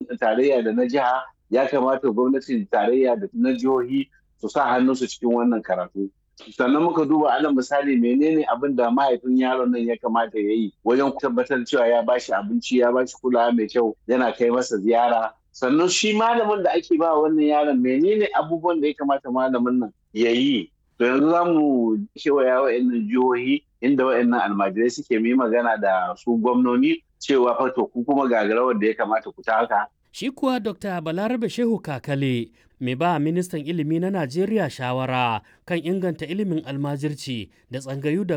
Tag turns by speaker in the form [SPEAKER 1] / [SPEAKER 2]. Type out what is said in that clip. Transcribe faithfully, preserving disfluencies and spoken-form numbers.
[SPEAKER 1] tarayya da na jiha, ya kamata gwamnatin tarayya da na jihohi su sa hannunsu cikin wannan karatu. Sannan muka duba alal misali menene abin da mahaifin yaron nan ya kamata ya yi wajen tabbatar cewa ya bashi abinci, ya bashi kulawa mai kyau, yana kai masa ziyara. Sannan shi malamin da ake ba wannan yaron menene abubuwan da ya kamata malamin nan ya yi. To yanzu za mu kewaya wa'annan jihohi inda wa'annan almajirai suke yi magana da su gwamnoni cewa fa to ku kuma ga rawar da ya kamata ku taka.
[SPEAKER 2] Shi kuwa Dokta Balarabe Shehu Kakale mai ba ministan ilimi na Najeriya shawara kan inganta ilimin almajirci da tsangayu da